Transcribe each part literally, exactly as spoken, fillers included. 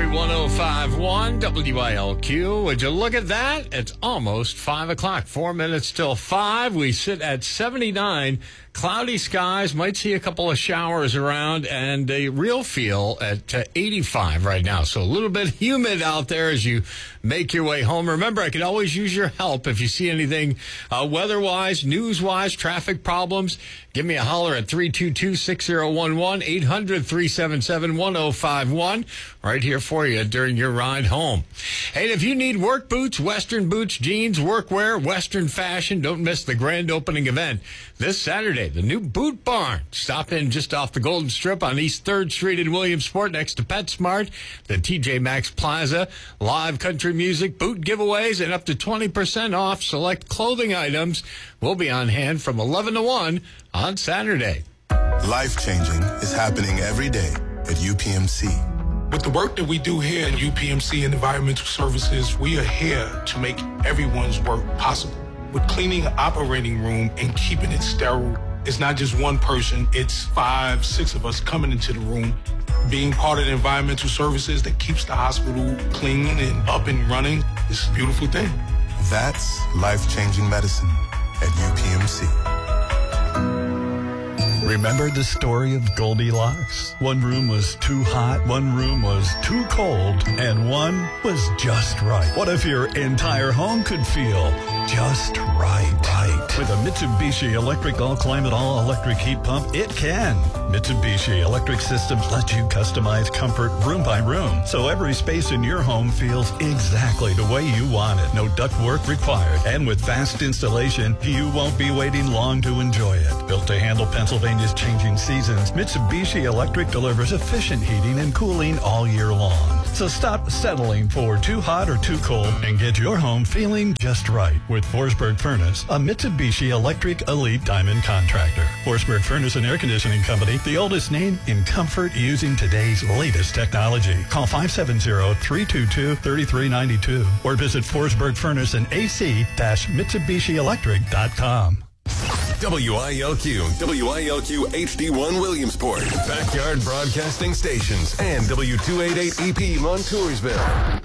Country one oh five point one W I L Q. Would you look at that? It's almost five o'clock. Four minutes till five. We sit at seventy-nine. Cloudy skies. Might see a couple of showers around, and a real feel at uh, eighty-five right now. So a little bit humid out there as you make your way home. Remember, I could always use your help if you see anything uh, weather-wise, news-wise, traffic problems. Give me a holler at three two two, six zero one one, eight hundred, three seven seven, one oh five one. Right here for you during your ride home. Hey, if you need work boots, Western boots, jeans, workwear, Western fashion, don't miss the grand opening event this Saturday. The new Boot Barn. Stop in just off the Golden Strip on East third Street in Williamsport next to PetSmart, the T J Maxx Plaza. Live country music, boot giveaways, and up to twenty percent off select clothing items will be on hand from eleven to one on Saturday. Life-changing is happening every day at U P M C. With the work that we do here at U P M C and Environmental Services, we are here to make everyone's work possible. With cleaning an operating room and keeping it sterile, it's not just one person, it's five, six of us coming into the room, being part of the environmental services that keeps the hospital clean and up and running. It's a beautiful thing. That's life-changing medicine at U P M C. Remember the story of Goldilocks? One room was too hot, one room was too cold, and one was just right. What if your entire home could feel just right? Right. With a Mitsubishi Electric All-Climate All-Electric Heat Pump, it can. Mitsubishi Electric Systems let you customize comfort room by room, so every space in your home feels exactly the way you want it. No ductwork required. And with fast installation, you won't be waiting long to enjoy it. Built to handle Pennsylvania's changing seasons, Mitsubishi Electric delivers efficient heating and cooling all year long. So stop settling for too hot or too cold and get your home feeling just right with Forsberg Furnace, a Mitsubishi Electric Elite Diamond contractor. Forsberg Furnace and Air Conditioning Company, the oldest name in comfort using today's latest technology. Call five seven zero, three two two, three three nine two or visit Forsberg Furnace and A C Mitsubishi Electric dot com. W I L Q, W I L Q H D one Williamsport, Backyard Broadcasting Stations, and W two eighty-eight E P Montoursville.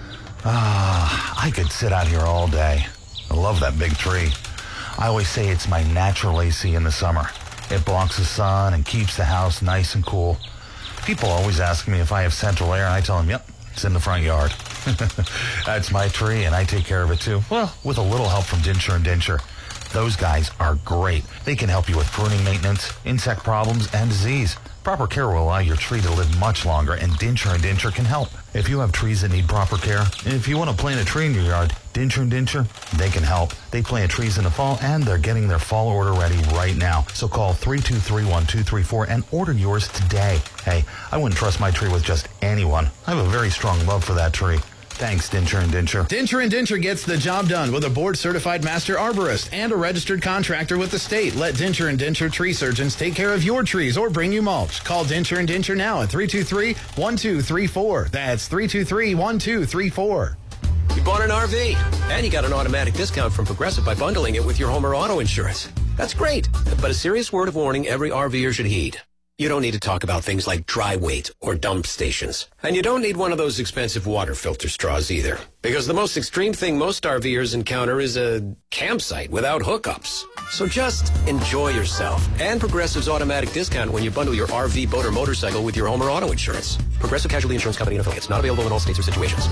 Ah, I could sit out here all day. I love that big tree. I always say it's my natural A C in the summer. It blocks the sun and keeps the house nice and cool. People always ask me if I have central air, and I tell them, yep, it's in the front yard. That's my tree, and I take care of it too. Well, with a little help from Dincher and Dincher. Those guys are great. They can help you with pruning maintenance, insect problems, and disease. Proper care will allow your tree to live much longer, and Dincher and Dincher can help. If you have trees that need proper care, and if you want to plant a tree in your yard, Dincher and Dincher, they can help. They plant trees in the fall, and they're getting their fall order ready right now. So call three two three, one two three four and order yours today. Hey, I wouldn't trust my tree with just anyone. I have a very strong love for that tree. Thanks, Dincher and Dincher. Dincher and Dincher gets the job done with a board-certified master arborist and a registered contractor with the state. Let Dincher and Dincher tree surgeons take care of your trees or bring you mulch. Call Dincher and Dincher now at three two three, one two three four. That's three two three, one two three four. You bought an R V, and you got an automatic discount from Progressive by bundling it with your home or auto insurance. That's great, but a serious word of warning every RVer should heed. You don't need to talk about things like dry weight or dump stations. And you don't need one of those expensive water filter straws either. Because the most extreme thing most RVers encounter is a campsite without hookups. So just enjoy yourself. And Progressive's automatic discount when you bundle your R V, boat, or motorcycle with your home or auto insurance. Progressive Casualty Insurance Company and affiliates. Not available in all states or situations.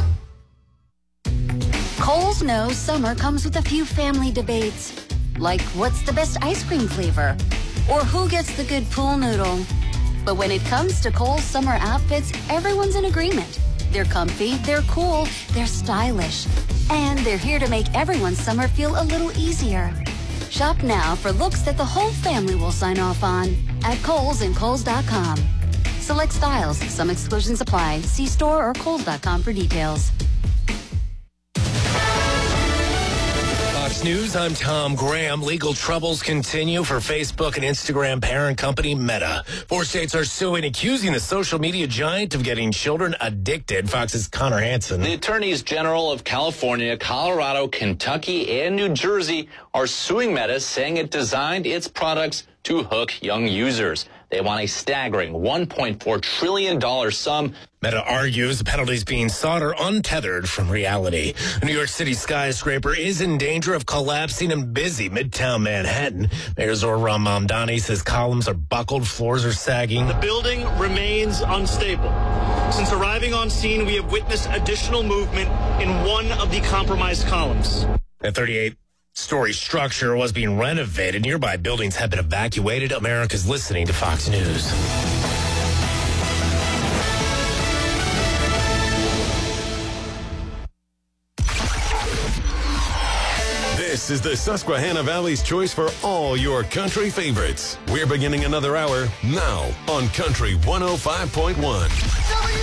Kohl's knows summer comes with a few family debates. Like, what's the best ice cream flavor? Or who gets the good pool noodle? But when it comes to Kohl's summer outfits, everyone's in agreement. They're comfy, they're cool, they're stylish. And they're here to make everyone's summer feel a little easier. Shop now for looks that the whole family will sign off on at Kohl's and Kohl's dot com. Select styles, some exclusions apply. See store or Kohl's dot com for details. Fox News, I'm Tom Graham. Legal troubles continue for Facebook and Instagram parent company Meta. Four states are suing, accusing the social media giant of getting children addicted. Fox's Connor Hansen. The attorneys general of California, Colorado, Kentucky, and New Jersey are suing Meta, saying it designed its products to hook young users. They want a staggering one point four trillion dollars sum. Meta argues the penalties being sought are untethered from reality. A New York City skyscraper is in danger of collapsing in busy Midtown Manhattan. Mayor Zohran Mamdani says columns are buckled, floors are sagging. The building remains unstable. Since arriving on scene, we have witnessed additional movement in one of the compromised columns. The thirty-eight story structure was being renovated. Nearby buildings have been evacuated. America's listening to Fox News. This is the Susquehanna Valley's choice for all your country favorites. We're beginning another hour now on Country one oh five point one.